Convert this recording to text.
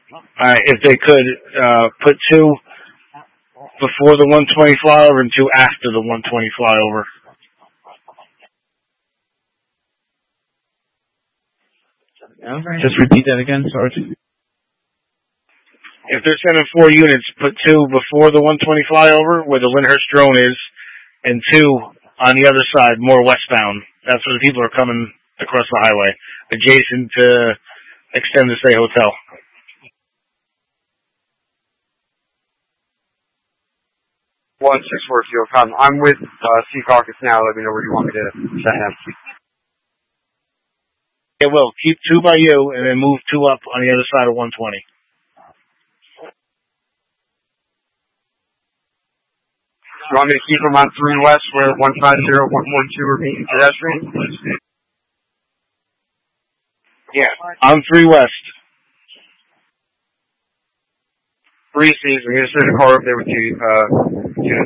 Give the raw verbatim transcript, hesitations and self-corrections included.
Uh, if they could uh, put two before the one twenty flyover and two after the one twenty flyover. Just repeat that again, Sergeant. If they're sending four units, put two before the one twenty flyover, where the Lyndhurst drone is, and two on the other side, more westbound. That's where the people are coming across the highway, adjacent to Extended Stay Hotel. One six four Field Com. I'm with uh, Sea Caucus now. Let me know where you want me to send him. It will. Keep two by you, and then move two up on the other side of one twenty. You want me to keep them on three West, where one five zero, one one two are being pedestrian? Yeah, on three West. Three C's. I'm going to send a car up there with you. Uh,